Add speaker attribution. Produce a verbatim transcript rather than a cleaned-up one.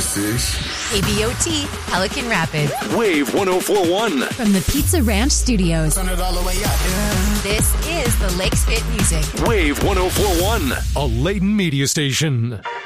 Speaker 1: This is
Speaker 2: K B O T, Pelican Rapids.
Speaker 3: Wave one oh four point one.
Speaker 2: From the Pizza Ranch Studios.
Speaker 1: Turn it all the way up. Yeah.
Speaker 2: This is the Lakes Fit Music.
Speaker 3: Wave one oh four point one.
Speaker 4: A Layton media station.